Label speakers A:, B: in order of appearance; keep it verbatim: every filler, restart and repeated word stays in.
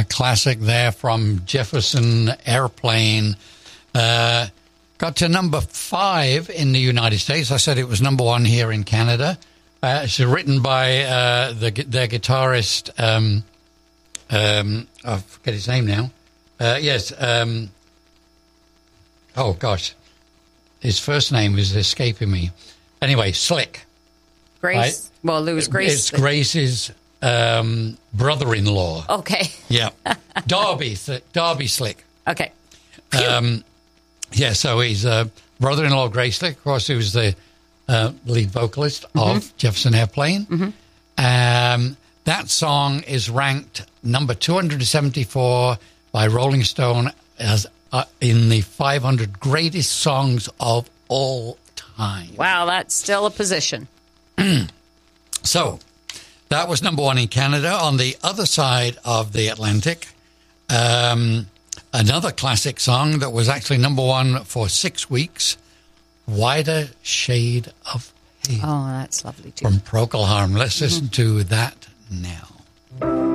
A: classic there from Jefferson Airplane. Uh, got to number five in the United States. I said it was number one here in Canada. Uh, it's written by uh, the, their guitarist, um, um, I forget his name now. Uh, yes, um, oh gosh, his first name is escaping me. Anyway, Slick.
B: Grace,
A: right?
B: Well, Lewis Grace.
A: It's Grace's um, brother-in-law.
B: Okay.
A: Yeah, Darby, Darby Slick.
B: Okay.
A: Um, yeah, so he's uh, brother-in-law Grace Slick. Of course, he was the uh, lead vocalist mm-hmm. of Jefferson Airplane. Mm-hmm. Um, that song is ranked number two hundred seventy-four by Rolling Stone as uh, in the five hundred greatest songs of all time.
B: Wow, that's still a position.
A: So, that was number one in Canada. On the other side of the Atlantic, um, another classic song that was actually number one for six weeks, Wider Shade of Pale.
B: Oh, that's lovely too.
A: From Procol Harum. Let's listen mm-hmm. to that now.